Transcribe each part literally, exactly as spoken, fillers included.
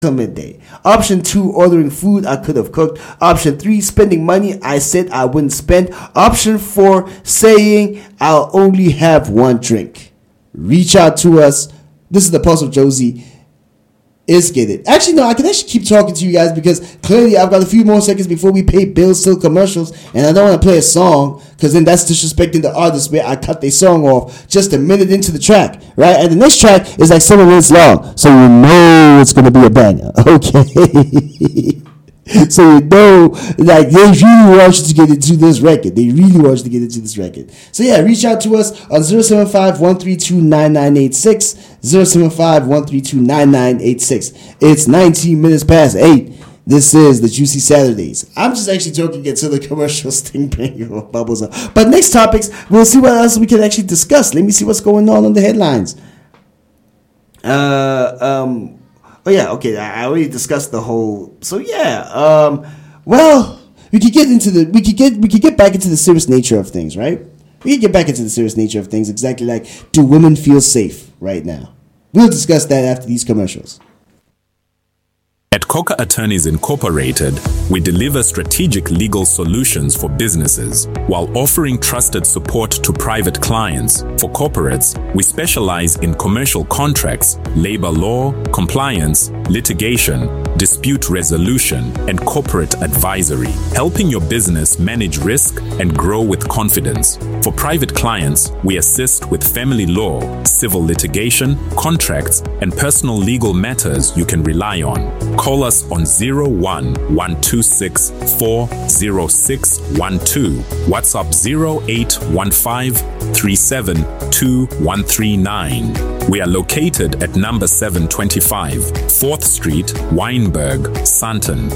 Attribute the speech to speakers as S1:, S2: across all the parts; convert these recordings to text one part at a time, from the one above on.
S1: midday. Option two, ordering food I could have cooked. Option three, spending money I said I wouldn't spend. Option four, saying I'll only have one drink. Reach out to us. This is the Pulse of Josie. Is get it. Actually, no, I can actually keep talking to you guys because clearly I've got a few more seconds before we pay bills, still commercials, and I don't want to play a song because then that's disrespecting the artist where I cut their song off just a minute into the track, right? And the next track is like seven minutes long, so you know it's going to be a banger, okay? So you know, like, they really want you to get into this record. They really want you to get into this record. So yeah, reach out to us on zero seven five, one three two, nine nine eight six, zero seven five, one three two, nine nine eight six. It's nineteen minutes past eight. This is the Juicy Saturdays. I'm just actually joking until the commercial sting bubbles up. But next topics, we'll see what else we can actually discuss. Let me see what's going on on the headlines. Uh, um... Oh yeah, okay. I already discussed the whole. So yeah, um, well, we could get into the we could get we could get back into the serious nature of things, right? We could get back into the serious nature of things. Exactly like, do women feel safe right now? We'll discuss that after these commercials.
S2: At Coca Attorneys Incorporated, we deliver strategic legal solutions for businesses while offering trusted support to private clients. For corporates, we specialize in commercial contracts, labor law, compliance, litigation, dispute resolution, and corporate advisory, helping your business manage risk and grow with confidence. For private clients, we assist with family law, civil litigation, contracts, and personal legal matters you can rely on. Call us on zero one, one two six, four zero six one two, WhatsApp zero eight one five, three seven two, one three nine. We are located at number seven twenty-five, fourth Street, Wynberg, Sandton.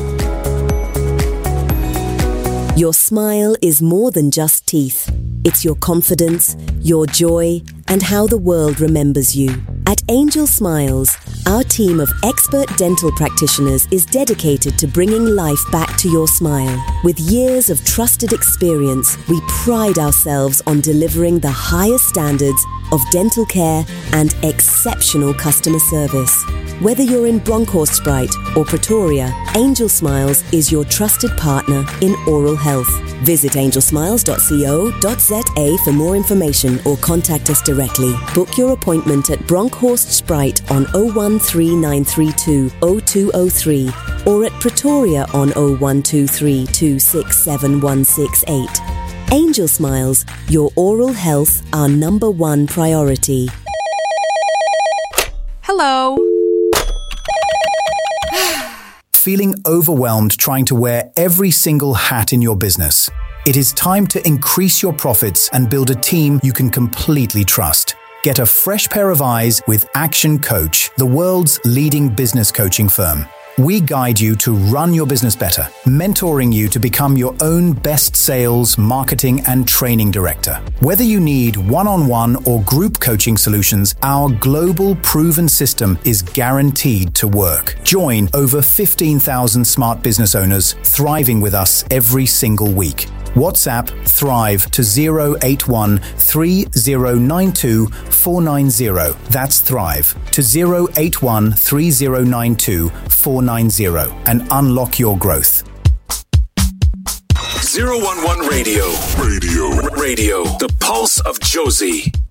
S3: Your smile is more than just teeth. It's your confidence, your joy, and how the world remembers you. At Angel Smiles, our team of expert dental practitioners is dedicated to bringing life back to your smile. With years of trusted experience, we pride ourselves on delivering the highest standards of dental care and exceptional customer service. Whether you're in Bronkhorst or Pretoria, Angel Smiles is your trusted partner in oral health. Visit angel smiles dot co dot za for more information or contact us directly. Book your appointment at Bronkhorst Sprite on zero one three nine three two, zero two zero three or at Pretoria on zero one two three, two six seven one six eight. Angel Smiles, your oral health, our number one priority.
S4: Hello.
S5: Feeling overwhelmed trying to wear every single hat in your business? It is time to increase your profits and build a team you can completely trust. Get a fresh pair of eyes with Action Coach, the world's leading business coaching firm. We guide you to run your business better, mentoring you to become your own best sales, marketing, and training director. Whether you need one-on-one or group coaching solutions, our global proven system is guaranteed to work. Join over fifteen thousand smart business owners thriving with us every single week. WhatsApp Thrive to zero eight one, three zero nine two, four nine zero. That's Thrive to zero eight one, three zero nine two, four nine zero and unlock your growth.
S2: zero one one Radio. Radio. Radio. The Pulse of Josie.